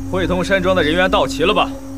汇通山庄的人员到齐了吧？